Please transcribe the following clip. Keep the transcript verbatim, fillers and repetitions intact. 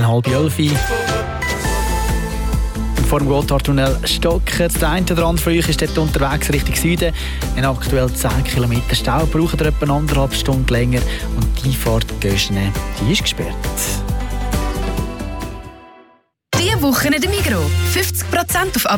halb elf. Vor dem Gotthardtunnel stocken. Der eine oder andere von euch ist dort unterwegs Richtung Süden. In aktuell zehn Kilometer Stau braucht ihr etwa anderthalb Stunden länger. Und die Fahrt Göschene, die ist gesperrt. Diese Woche in der Migros. fünfzig Prozent auf